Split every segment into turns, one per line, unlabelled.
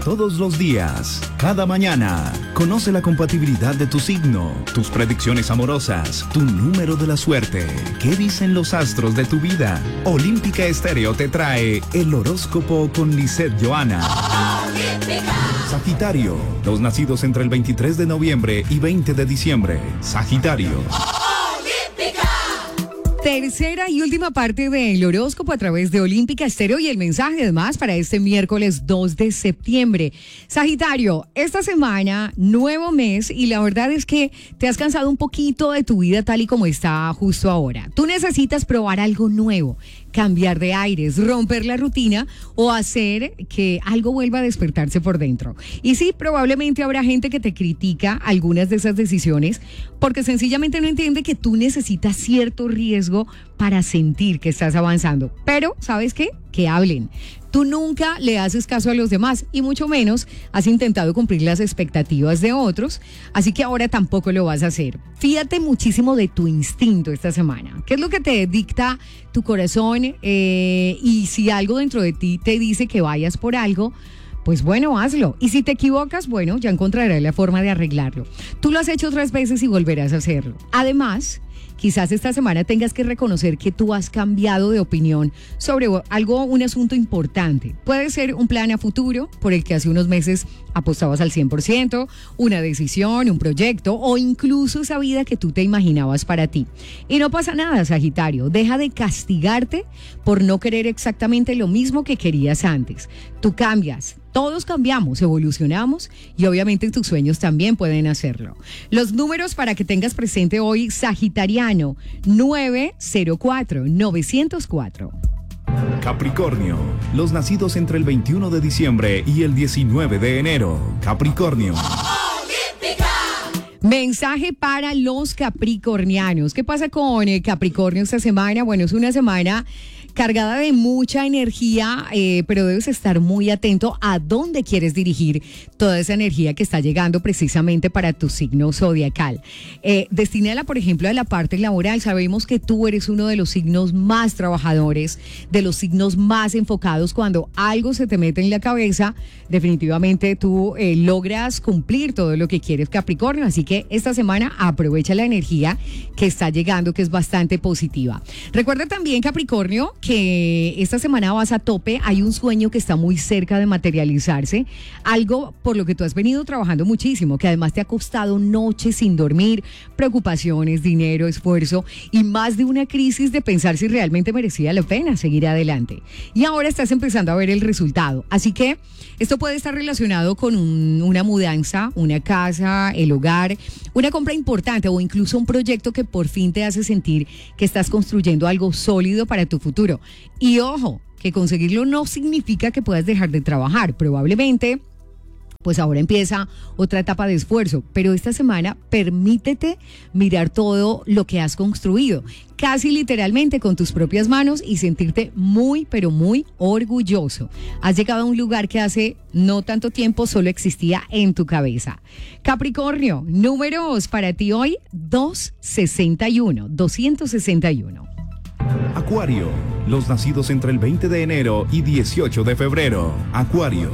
todos los días, cada mañana. Conoce la compatibilidad de tu signo, tus predicciones amorosas, tu número de la suerte. ¿Qué dicen los astros de tu vida? Olímpica Estéreo te trae el horóscopo con Lisette Johanna. Sagitario, los nacidos entre el 23 de noviembre y 20 de diciembre. Sagitario.
Tercera y última parte del horóscopo a través de Olímpica Estéreo y el mensaje además para este miércoles 2 de septiembre. Sagitario, esta semana, nuevo mes y la verdad es que te has cansado un poquito de tu vida tal y como está justo ahora. Tú necesitas probar algo nuevo, cambiar de aires, romper la rutina o hacer que algo vuelva a despertarse por dentro. Y sí, probablemente habrá gente que te critica algunas de esas decisiones porque sencillamente no entiende que tú necesitas cierto riesgo para sentir que estás avanzando. Pero, ¿sabes qué? Que hablen. Tú nunca le haces caso a los demás y mucho menos has intentado cumplir las expectativas de otros, así que ahora tampoco lo vas a hacer. Fíjate muchísimo de tu instinto esta semana. ¿Qué es lo que te dicta tu corazón? Y si algo dentro de ti te dice que vayas por algo, pues bueno, hazlo. Y si te equivocas, bueno, ya encontrarás la forma de arreglarlo. Tú lo has hecho otras veces y volverás a hacerlo. Además, quizás esta semana tengas que reconocer que tú has cambiado de opinión sobre un asunto importante. Puede ser un plan a futuro por el que hace unos meses apostabas al 100%, una decisión, un proyecto o incluso esa vida que tú te imaginabas para ti. Y no pasa nada, Sagitario. Deja de castigarte por no querer exactamente lo mismo que querías antes. Tú cambias. Todos cambiamos, evolucionamos y obviamente tus sueños también pueden hacerlo. Los números para que tengas presente hoy, Sagitariano, 904-904.
Capricornio, los nacidos entre el 21 de diciembre y el 19 de enero. Capricornio.
Mensaje para los capricornianos. ¿Qué pasa con Capricornio esta semana? Bueno, es una semana cargada de mucha energía, pero debes estar muy atento a dónde quieres dirigir toda esa energía que está llegando precisamente para tu signo zodiacal. Destínala, por ejemplo, a la parte laboral. Sabemos que tú eres uno de los signos más trabajadores, de los signos más enfocados. Cuando algo se te mete en la cabeza, definitivamente tú logras cumplir todo lo que quieres, Capricornio. Así que esta semana aprovecha la energía que está llegando, que es bastante positiva. Recuerda también, Capricornio, que esta semana vas a tope. Hay un sueño que está muy cerca de materializarse, algo por lo que tú has venido trabajando muchísimo, que además te ha costado noches sin dormir, preocupaciones, dinero, esfuerzo y más de una crisis de pensar si realmente merecía la pena seguir adelante. Y ahora estás empezando a ver el resultado, así que esto puede estar relacionado con una mudanza, una casa, el hogar, una compra importante o incluso un proyecto que por fin te hace sentir que estás construyendo algo sólido para tu futuro. Y ojo, que conseguirlo no significa que puedas dejar de trabajar. Probablemente, pues ahora empieza otra etapa de esfuerzo, pero esta semana permítete mirar todo lo que has construido, casi literalmente con tus propias manos y sentirte muy, pero muy orgulloso. Has llegado a un lugar que hace no tanto tiempo solo existía en tu cabeza. Capricornio, números para ti hoy, 261.
Acuario, los nacidos entre el 20 de enero y 18 de febrero. Acuario.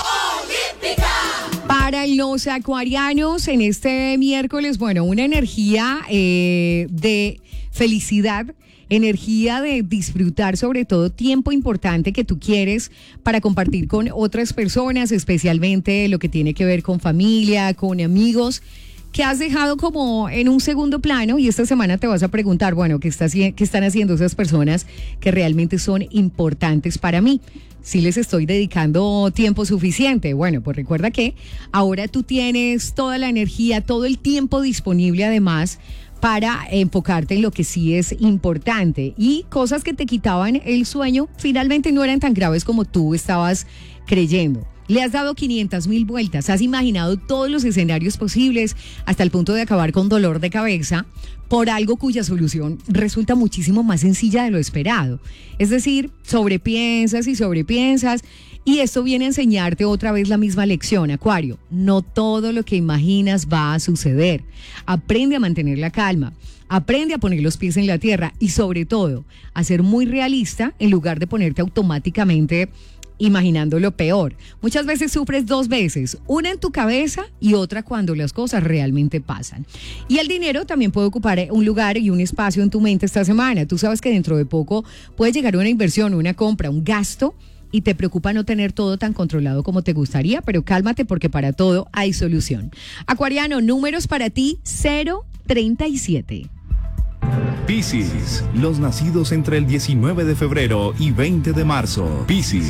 Para los acuarianos en este miércoles, bueno, una energía de felicidad, energía de disfrutar sobre todo tiempo importante que tú quieres para compartir con otras personas, especialmente lo que tiene que ver con familia, con amigos, que has dejado como en un segundo plano y esta semana te vas a preguntar, bueno, ¿qué están haciendo esas personas que realmente son importantes para mí? ¿Sí les estoy dedicando tiempo suficiente? Bueno, pues recuerda que ahora tú tienes toda la energía, todo el tiempo disponible además para enfocarte en lo que sí es importante y cosas que te quitaban el sueño finalmente no eran tan graves como tú estabas creyendo. Le has dado 500,000 vueltas, has imaginado todos los escenarios posibles hasta el punto de acabar con dolor de cabeza por algo cuya solución resulta muchísimo más sencilla de lo esperado. Es decir, sobrepiensas y esto viene a enseñarte otra vez la misma lección, Acuario. No todo lo que imaginas va a suceder. Aprende a mantener la calma. Aprende a poner los pies en la tierra y sobre todo a ser muy realista en lugar de ponerte automáticamente imaginando lo peor. Muchas veces sufres dos veces, una en tu cabeza y otra cuando las cosas realmente pasan. Y el dinero también puede ocupar un lugar y un espacio en tu mente esta semana. Tú sabes que dentro de poco puede llegar una inversión, una compra, un gasto y te preocupa no tener todo tan controlado como te gustaría, pero cálmate porque para todo hay solución. Acuariano, números para ti 037.
Piscis, los nacidos entre el 19 de febrero y 20 de marzo. Piscis.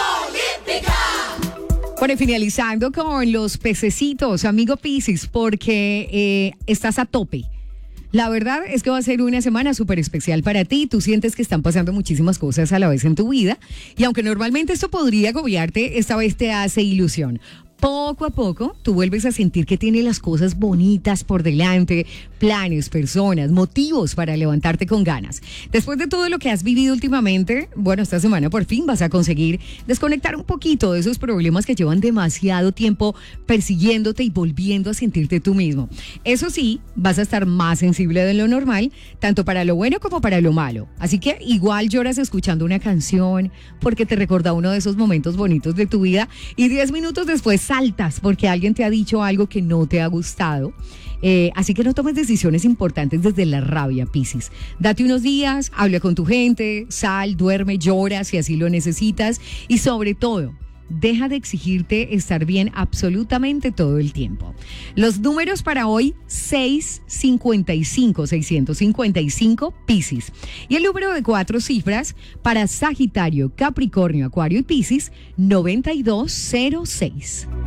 Bueno, finalizando con los pececitos, amigo Piscis, porque estás a tope. La verdad es que va a ser una semana súper especial para ti. Tú sientes que están pasando muchísimas cosas a la vez en tu vida. Y aunque normalmente esto podría agobiarte, esta vez te hace ilusión. Poco a poco, tú vuelves a sentir que tienes las cosas bonitas por delante, planes, personas, motivos para levantarte con ganas. Después de todo lo que has vivido últimamente, bueno, esta semana por fin vas a conseguir desconectar un poquito de esos problemas que llevan demasiado tiempo persiguiéndote y volviendo a sentirte tú mismo. Eso sí, vas a estar más sensible de lo normal, tanto para lo bueno como para lo malo. Así que igual lloras escuchando una canción porque te recuerda uno de esos momentos bonitos de tu vida y 10 minutos después saltas porque alguien te ha dicho algo que no te ha gustado. Así que no tomes decisiones importantes desde la rabia, Piscis. Date unos días, habla con tu gente, sal, duerme, llora si así lo necesitas y sobre todo, deja de exigirte estar bien absolutamente todo el tiempo. Los números para hoy, 655, Piscis. Y el número de 4 cifras para Sagitario, Capricornio, Acuario y Piscis, 9206.